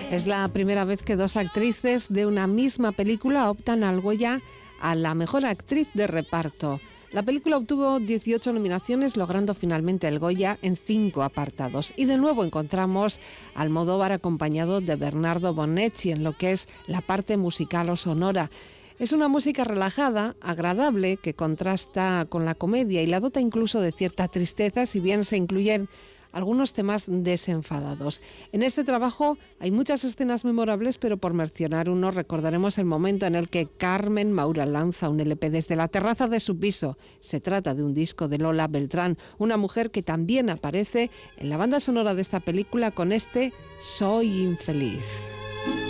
Es la primera vez que dos actrices de una misma película optan al Goya a la mejor actriz de reparto. La película obtuvo 18 nominaciones, logrando finalmente el Goya en 5 apartados. Y de nuevo encontramos a Almodóvar acompañado de Bernardo Bonetti en lo que es la parte musical o sonora. Es una música relajada, agradable, que contrasta con la comedia y la dota incluso de cierta tristeza, si bien se incluyen algunos temas desenfadados. En este trabajo hay muchas escenas memorables, pero por mencionar uno, recordaremos el momento en el que Carmen Maura lanza un LP desde la terraza de su piso. Se trata de un disco de Lola Beltrán, una mujer que también aparece en la banda sonora de esta película con este Soy infeliz.